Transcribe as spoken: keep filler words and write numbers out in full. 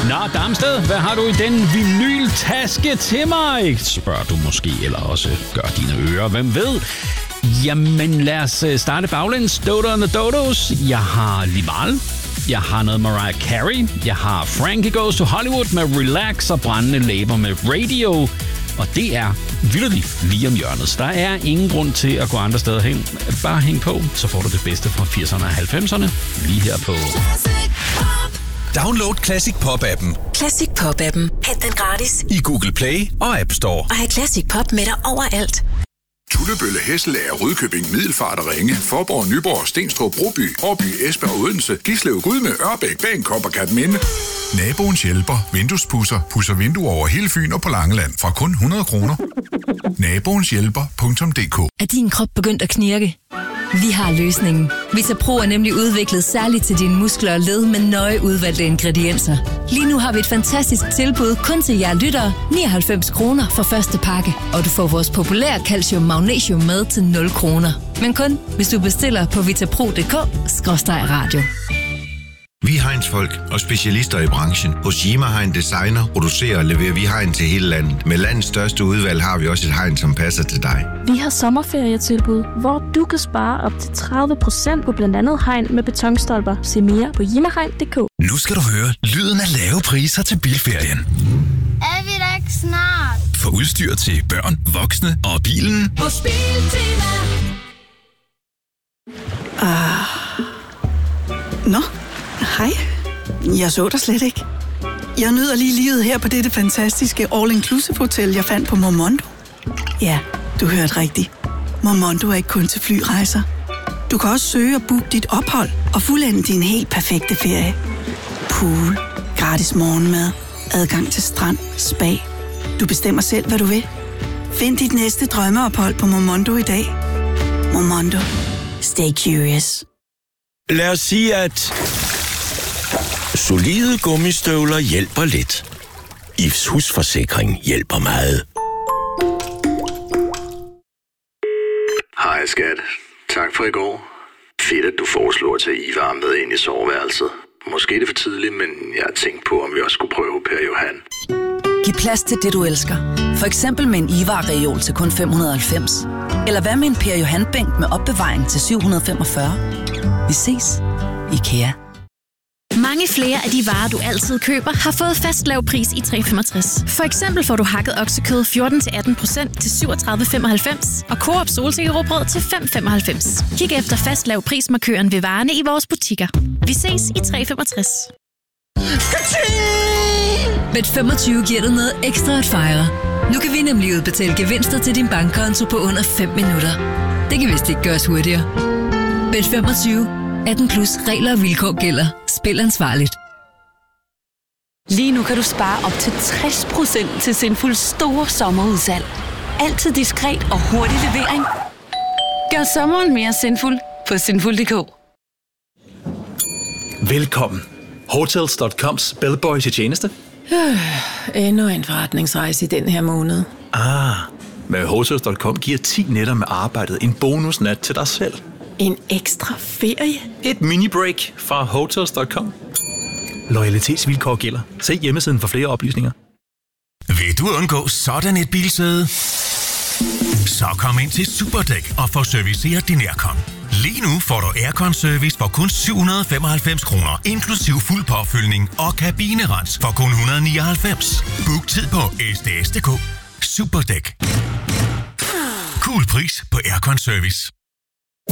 Nå, Damsted, hvad har du i den vinyltaske til mig? Spørger du måske, eller også gør dine ører, hvem ved? Jamen, lad os starte baglæns. Dodo and the Dodos. Jeg har Limahl. Jeg har noget Mariah Carey. Jeg har Frankie Goes to Hollywood med Relax og Brændende Læber med Radio. Og det er vildt lige om hjørnet. Der er ingen grund til at gå andre steder hen. Bare hæng på, så får du det bedste fra firserne og halvfemserne lige her på. Download Classic Pop-appen. Classic Pop-appen. Hent den gratis i Google Play og App Store. Og have Classic Pop med dig overalt. Tullebølle, Hesselager, Rudkøbing, Middelfart og Ringe, Forborg, Nyborg, Stenstrup, Broby, Årby, Esbjerg og Odense, Gislev, Gudme, Ørbæk, Bagenkop og Katminde. Naboens hjælper, vinduespudser, pudser vinduer over hele Fyn og på Langeland fra kun hundrede kroner. Naboens hjælper punktum d k. Er din krop begyndt at knirke? Vi har løsningen. Vitapro er nemlig udviklet særligt til dine muskler og led med nøje udvalgte ingredienser. Lige nu har vi et fantastisk tilbud kun til jer lyttere. nioghalvfems kroner for første pakke. Og du får vores populære calcium magnesium med til nul kroner. Men kun hvis du bestiller på vitapro punktum d k skråstreg radio. Vi er Heinz-folk og specialister i branchen. Hos Jima Hein Designer producerer og leverer vi Heinz til hele landet. Med landets største udvalg har vi også et Heinz, som passer til dig. Vi har sommerferietilbud, hvor du kan spare op til tredive procent på blandt andet hegn med betonstolper. Se mere på jima hein punktum d k. Nu skal du høre lyden af lave priser til bilferien. Er vi da ikke snart? For udstyr til børn, voksne og bilen. På Biltema. Ah. Nå. Hej. Jeg så dig slet ikke. Jeg nyder lige livet her på dette fantastiske all-inclusive hotel, jeg fandt på Momondo. Ja, du hørte rigtigt. Momondo er ikke kun til flyrejser. Du kan også søge og booke dit ophold og fuldende din helt perfekte ferie. Pool, gratis morgenmad, adgang til strand, spa. Du bestemmer selv, hvad du vil. Find dit næste drømmeophold på Momondo i dag. Momondo. Stay curious. Lad os sige, at solide gummistøvler hjælper lidt. I F's husforsikring hjælper meget. Hej skat. Tak for i går. Fedt, at du foreslår at tage Ivar med ind i soveværelset. Måske er det for tidligt, men jeg har tænkt på, om vi også skulle prøve Per Johan. Giv plads til det, du elsker. For eksempel med en Ivar-reol til kun fem hundrede og halvfems. Eller hvad med en Per Johan-bænk med opbevaring til syv hundrede og femogfyrre. Vi ses. IKEA. Mange flere af de varer, du altid køber, har fået fast lav pris i tre femogtres. For eksempel får du hakket oksekød fjorten til atten procent til syvogtredive femoghalvfems og Coop solsikkerråbrød til fem femoghalvfems. Kig efter fast lav prismarkøren ved varerne i vores butikker. Vi ses i tre femogtres. Bet femogtyve giver dig noget ekstra at fejre. Nu kan vi nemlig udbetale gevinster til din bankkonto på under fem minutter. Det kan vist ikke gøres hurtigere. Bet femogtyve. atten plus regler og vilkår gælder. Spil ansvarligt. Lige nu kan du spare op til tres procent til Sinfuls store sommerudsalg. Altid diskret og hurtig levering. Gør sommeren mere sinful på sinful punktum d k. Velkommen. Hotels punktum coms bellboy til tjeneste. Øh, endnu en forretningsrejse i den her måned. Ah, med Hotels punktum com giver ti nætter med arbejdet en bonusnat til dig selv. En ekstra ferie? Et mini-break fra Hotels punktum com. Loyalitetsvilkår gælder. Se hjemmesiden for flere oplysninger. Vil du undgå sådan et bilsæde? Så kom ind til Superdæk og få serviceret din aircon. Lige nu får du aircon-service for kun syv hundrede og femoghalvfems kroner, inklusiv fuld påfyldning og kabinerens for kun et hundrede og nioghalvfems. Book tid på s d s punktum d k. Superdæk. Cool pris på aircon-service.